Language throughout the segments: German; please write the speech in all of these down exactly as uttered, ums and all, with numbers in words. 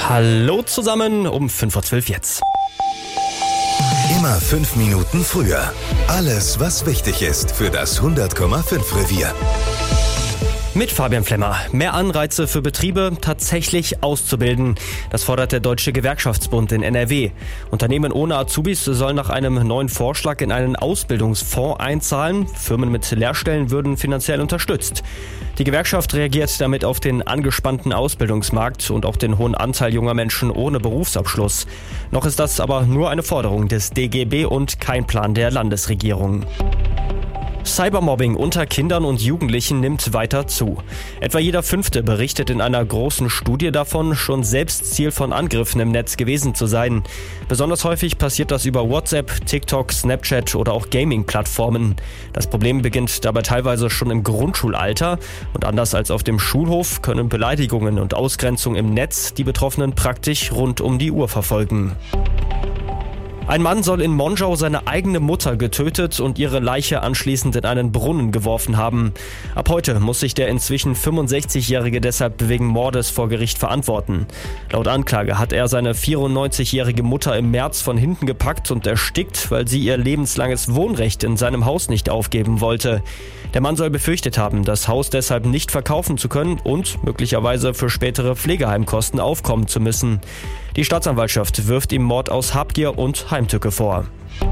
Hallo zusammen, um fünf Uhr zwölf jetzt. Immer fünf Minuten früher. Alles, was wichtig ist für das hundert Komma fünf Revier. Mit Fabian Flemmer. Mehr Anreize für Betriebe tatsächlich auszubilden. Das fordert der Deutsche Gewerkschaftsbund in N R W. Unternehmen ohne Azubis sollen nach einem neuen Vorschlag in einen Ausbildungsfonds einzahlen. Firmen mit Lehrstellen würden finanziell unterstützt. Die Gewerkschaft reagiert damit auf den angespannten Ausbildungsmarkt und auch den hohen Anteil junger Menschen ohne Berufsabschluss. Noch ist das aber nur eine Forderung des D G B und kein Plan der Landesregierung. Cybermobbing unter Kindern und Jugendlichen nimmt weiter zu. Etwa jeder Fünfte berichtet in einer großen Studie davon, schon selbst Ziel von Angriffen im Netz gewesen zu sein. Besonders häufig passiert das über WhatsApp, TikTok, Snapchat oder auch Gaming-Plattformen. Das Problem beginnt dabei teilweise schon im Grundschulalter und anders als auf dem Schulhof können Beleidigungen und Ausgrenzung im Netz die Betroffenen praktisch rund um die Uhr verfolgen. Ein Mann soll in Monschau seine eigene Mutter getötet und ihre Leiche anschließend in einen Brunnen geworfen haben. Ab heute muss sich der inzwischen fünfundsechzigjährige deshalb wegen Mordes vor Gericht verantworten. Laut Anklage hat er seine vierundneunzigjährige Mutter im März von hinten gepackt und erstickt, weil sie ihr lebenslanges Wohnrecht in seinem Haus nicht aufgeben wollte. Der Mann soll befürchtet haben, das Haus deshalb nicht verkaufen zu können und möglicherweise für spätere Pflegeheimkosten aufkommen zu müssen. Die Staatsanwaltschaft wirft ihm Mord aus Habgier und Heimtücke vor.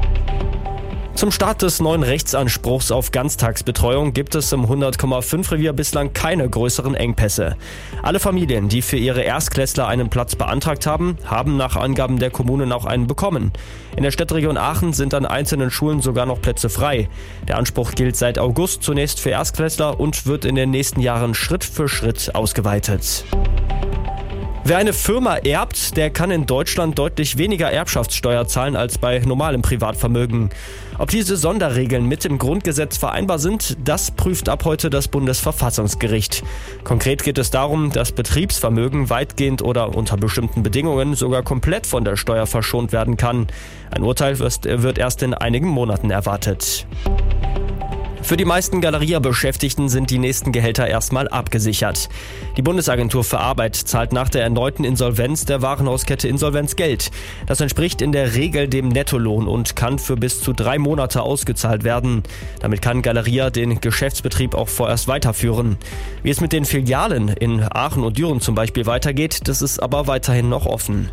Zum Start des neuen Rechtsanspruchs auf Ganztagsbetreuung gibt es im hundert Komma fünf Revier bislang keine größeren Engpässe. Alle Familien, die für ihre Erstklässler einen Platz beantragt haben, haben nach Angaben der Kommunen auch einen bekommen. In der Stadtregion Aachen sind an einzelnen Schulen sogar noch Plätze frei. Der Anspruch gilt seit August zunächst für Erstklässler und wird in den nächsten Jahren Schritt für Schritt ausgeweitet. Wer eine Firma erbt, der kann in Deutschland deutlich weniger Erbschaftssteuer zahlen als bei normalem Privatvermögen. Ob diese Sonderregeln mit dem Grundgesetz vereinbar sind, das prüft ab heute das Bundesverfassungsgericht. Konkret geht es darum, dass Betriebsvermögen weitgehend oder unter bestimmten Bedingungen sogar komplett von der Steuer verschont werden kann. Ein Urteil wird erst in einigen Monaten erwartet. Für die meisten Galeria-Beschäftigten sind die nächsten Gehälter erstmal abgesichert. Die Bundesagentur für Arbeit zahlt nach der erneuten Insolvenz der Warenhauskette Insolvenz Geld. Das entspricht in der Regel dem Nettolohn und kann für bis zu drei Monate ausgezahlt werden. Damit kann Galeria den Geschäftsbetrieb auch vorerst weiterführen. Wie es mit den Filialen in Aachen und Düren zum Beispiel weitergeht, das ist aber weiterhin noch offen.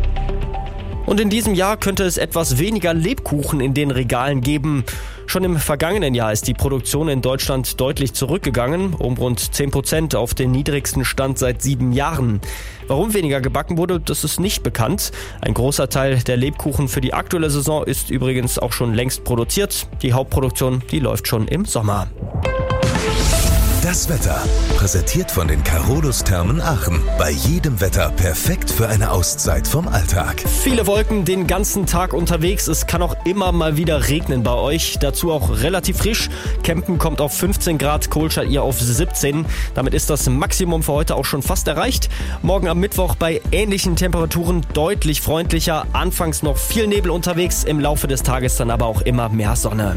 Und in diesem Jahr könnte es etwas weniger Lebkuchen in den Regalen geben. Schon im vergangenen Jahr ist die Produktion in Deutschland deutlich zurückgegangen, um rund zehn Prozent auf den niedrigsten Stand seit sieben Jahren. Warum weniger gebacken wurde, das ist nicht bekannt. Ein großer Teil der Lebkuchen für die aktuelle Saison ist übrigens auch schon längst produziert. Die Hauptproduktion, die läuft schon im Sommer. Das Wetter, präsentiert von den Carolus Thermen Aachen. Bei jedem Wetter perfekt für eine Auszeit vom Alltag. Viele Wolken den ganzen Tag unterwegs. Es kann auch immer mal wieder regnen bei euch. Dazu auch relativ frisch. Kempen kommt auf fünfzehn Grad, Kohlstadt ihr auf siebzehn. Damit ist das Maximum für heute auch schon fast erreicht. Morgen am Mittwoch bei ähnlichen Temperaturen deutlich freundlicher. Anfangs noch viel Nebel unterwegs, im Laufe des Tages dann aber auch immer mehr Sonne.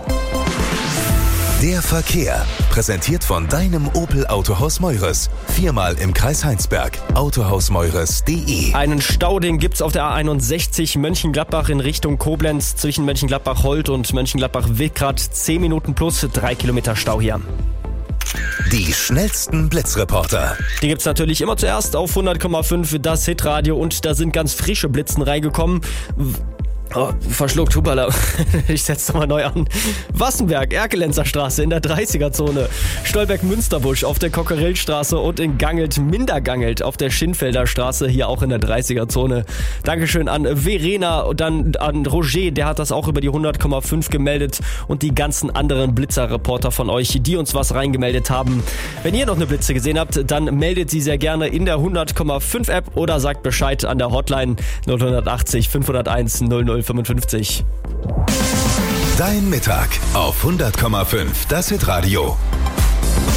Der Verkehr, präsentiert von deinem Opel Autohaus Meures. Viermal im Kreis Heinsberg. autohaus meures punkt de. Einen Stau, den gibt's auf der A einundsechzig Mönchengladbach in Richtung Koblenz zwischen Mönchengladbach-Holt und Mönchengladbach-Wildgrad. zehn Minuten plus drei Kilometer Stau hier. Die schnellsten Blitzreporter. Die gibt's natürlich immer zuerst auf hundert Komma fünf, das Hitradio, und da sind ganz frische Blitzen reingekommen. Oh, verschluckt, hupala. Ich setze nochmal neu an. Wassenberg, Erkelenzer Straße in der dreißiger-Zone. Stolberg-Münsterbusch auf der Kokerillstraße und in Gangelt-Mindergangelt auf der Schinfelder Straße, hier auch in der dreißiger-Zone. Dankeschön an Verena und dann an Roger, der hat das auch über die hundert Komma fünf gemeldet, und die ganzen anderen Blitzer-Reporter von euch, die uns was reingemeldet haben. Wenn ihr noch eine Blitze gesehen habt, dann meldet sie sehr gerne in der hundert Komma fünf App oder sagt Bescheid an der Hotline null achtzig fünfhunderteins null null fünfundfünfzig. Dein Mittag auf hundert Komma fünf, das Hitradio.